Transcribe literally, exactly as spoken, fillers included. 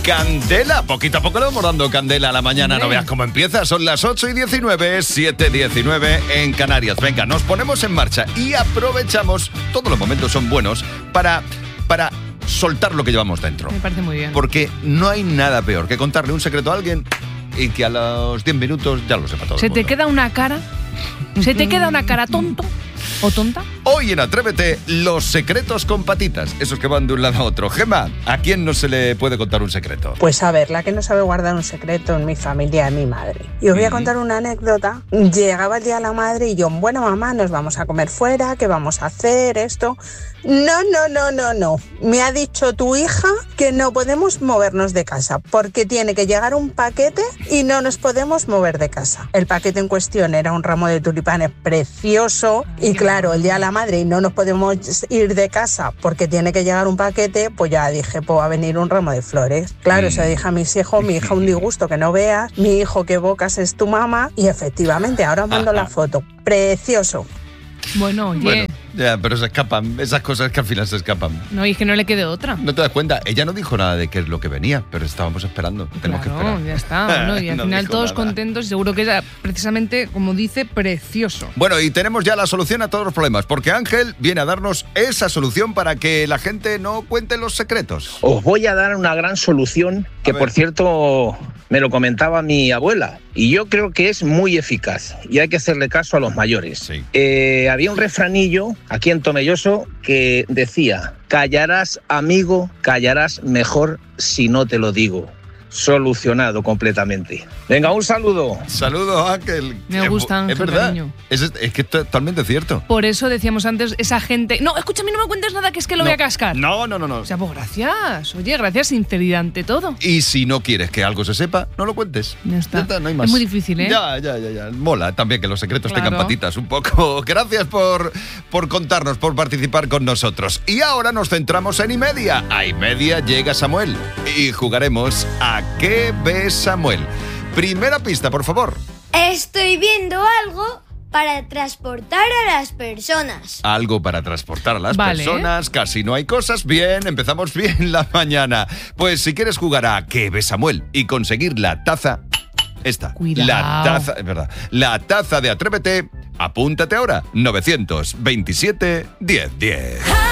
Candela, poquito a poco le vamos dando candela a la mañana. No veas cómo empieza, son las ocho y diecinueve, siete y diecinueve en Canarias. Venga, nos ponemos en marcha y aprovechamos, todos los momentos son buenos, para, para soltar lo que llevamos dentro. Me parece muy bien. Porque no hay nada peor que contarle un secreto a alguien y que a los diez minutos ya lo sepa todo ¿Se el te mundo. queda una cara? ¿Se te queda una cara tonto o tonta? Hoy en Atrévete, los secretos con patitas, esos que van de un lado a otro. Gemma, ¿a quién no se le puede contar un secreto? Pues a ver, la que no sabe guardar un secreto en mi familia es mi madre. Y os voy a contar una anécdota. Llegaba el día de la madre y yo, bueno, mamá, nos vamos a comer fuera, ¿qué vamos a hacer? Esto. No, no, no, no, no. Me ha dicho tu hija que no podemos movernos de casa porque tiene que llegar un paquete y no nos podemos mover de casa. El paquete en cuestión era un ramo de tulipanes precioso y claro, el día de la madre y no nos podemos ir de casa porque tiene que llegar un paquete, pues ya dije, pues va a venir un ramo de flores. Claro, se lo dije a mis hijos, mi hija un disgusto que no veas, mi hijo qué bocas es tu mamá y efectivamente, ahora os mando la foto. Precioso. Bueno, oye. Bueno, ya, pero se escapan, esas cosas que al final se escapan. No, y es que no le quede otra. No te das cuenta, ella no dijo nada de qué es lo que venía, pero estábamos esperando, tenemos Claro, que esperar. ya está. ¿no? Y al No final dijo todos nada. contentos y seguro que era precisamente, como dice, precioso. Bueno, y tenemos ya la solución a todos los problemas, porque Ángel viene a darnos esa solución para que la gente no cuente los secretos. Os voy a dar una gran solución que, por cierto, me lo comentaba mi abuela y yo creo que es muy eficaz y hay que hacerle caso a los mayores. Sí. Eh, había un refranillo aquí en Tomelloso que decía: callarás, amigo, callarás mejor si no te lo digo. Solucionado completamente. Venga, un saludo. Saludos, Ángel. Me gusta, Ángel, Es verdad, cariño. es, es que es totalmente cierto. Por eso decíamos antes, esa gente... No, escúchame, no me cuentes nada, que es que lo voy a cascar. No, no, no, no. O sea, pues gracias. Oye, gracias, sinceridad ante todo. Y si no quieres que algo se sepa, no lo cuentes. Ya está. no hay más. Es muy difícil, ¿eh? Ya, ya, ya, ya. Mola también que los secretos Claro. tengan patitas un poco. Gracias por, por contarnos, por participar con nosotros. Y ahora nos centramos en iMedia. A iMedia llega Samuel y jugaremos a ¿Qué ve Samuel? Primera pista, por favor. Estoy viendo algo para transportar a las personas. Algo para transportar a las Vale. personas, casi no hay cosas. Bien, empezamos bien la mañana. Pues si quieres jugar a ¿Qué ve Samuel? Y conseguir la taza, esta. Cuidado. La taza, es verdad. La taza de Atrévete, apúntate ahora. nueve dos siete, diez diez.